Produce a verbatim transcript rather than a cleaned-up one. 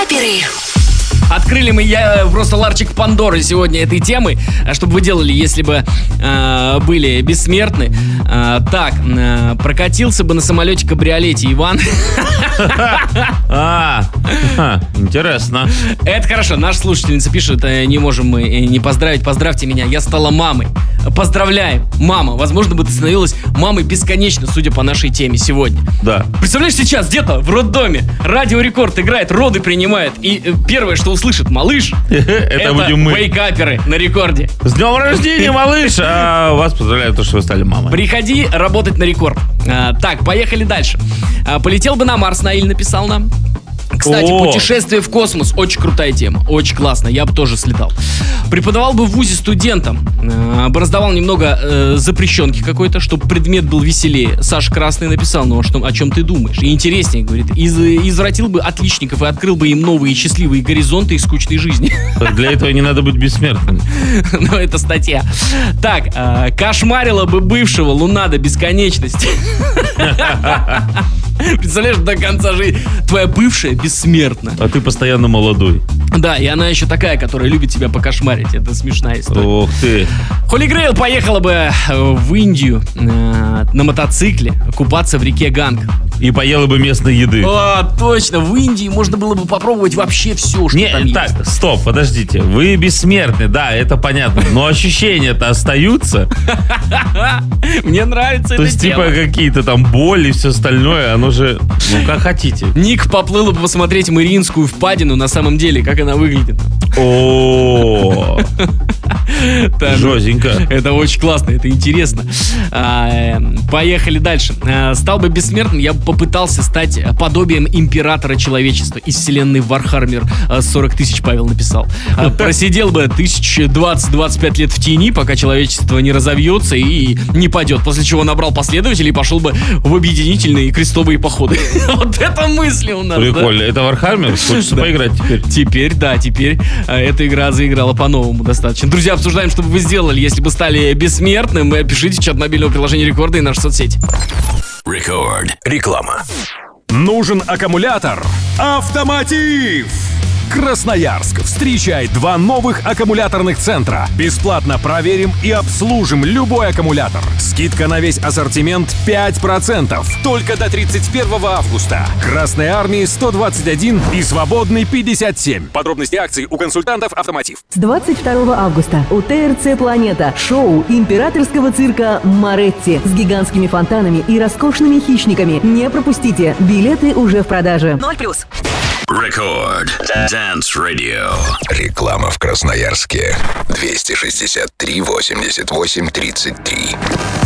Рекаперы. Открыли мы я просто ларчик Пандоры сегодня этой темы, чтобы вы делали, если бы э, были бессмертны. Э, так, э, прокатился бы на самолете-кабриолете Иван. А, интересно. Это хорошо, наша слушательница пишет, не можем мы не поздравить, поздравьте меня, я стала мамой. Поздравляем, мама. Возможно, бы ты становилась мамой бесконечно, судя по нашей теме сегодня. Да. Представляешь, сейчас где-то в роддоме Радио Рекорд играет, роды принимает, и первое, что услышит малыш, это будем мы. Вейкаперы на рекорде. С днем рождения, малыш! А вас поздравляю, то, что вы стали мамой. Приходи работать на рекорд. А, так, поехали дальше. А, полетел бы на Марс, Наиль написал нам. Кстати, О! путешествие в космос. Очень крутая тема. Очень классно. Я бы тоже слетал. Преподавал бы в вузе студентам. Э, бы раздавал немного э, запрещенки какой-то, чтобы предмет был веселее. Саша Красный написал, ну а что, о чем ты думаешь? И интереснее, говорит. Из, извратил бы отличников и открыл бы им новые счастливые горизонты их скучной жизни. Для этого не надо быть бессмертным. Ну, это статья. Так, э, кошмарила бы бывшего Луна до бесконечности. Представляешь, до конца жизни твоя бывшая бессмертна. А ты постоянно молодой. Да, и она еще такая, которая любит тебя покошмарить. Это смешная история. Ох ты. Холли Грейл поехала бы в Индию э, на мотоцикле купаться в реке Ганг. И поела бы местной еды. О, точно, в Индии можно было бы попробовать вообще все, что Не, там так, есть. стоп, подождите. Вы бессмертны, да, это понятно. Но ощущения-то остаются. Мне нравится То это есть, тема. типа, какие-то там боли и все остальное, оно же, ну, как хотите. Ник поплыл бы посмотреть Мариинскую впадину на самом деле, как она выглядит. О, Так, жёстенько. Это очень классно, это интересно. А, э, поехали дальше. А, стал бы бессмертным, я бы попытался стать подобием императора человечества из вселенной Вархаммер сорок тысяч, Павел написал. А, просидел бы тысяч двадцать-двадцать пять лет в тени, пока человечество не разовьется и не падет. После чего набрал последователей и пошел бы в объединительные крестовые походы. Вот это мысли у нас. Прикольно. Это Вархаммер? Хочется Да. поиграть теперь. Теперь, да, теперь э, эта игра заиграла по-новому достаточно. Друзья, обсуждаем, что бы вы сделали, если бы стали бессмертным. Пишите в чат мобильного приложения Рекорда и наши соцсети. Рекорд. Реклама. Нужен аккумулятор? Автомотив! Красноярск. Встречай два новых аккумуляторных центра. Бесплатно проверим и обслужим любой аккумулятор. Скидка на весь ассортимент пять процентов. Только до тридцать первого августа. Красной армии сто двадцать один и Свободный пятьдесят семь. Подробности акций у консультантов «Автомотив». С двадцать второго августа у ТРЦ «Планета» шоу императорского цирка «Моретти» с гигантскими фонтанами и роскошными хищниками. Не пропустите. Билеты уже в продаже. Ноль плюс. Рекорд. Dance Radio. Реклама в Красноярске. двести шестьдесят три восемьдесят восемь тридцать три.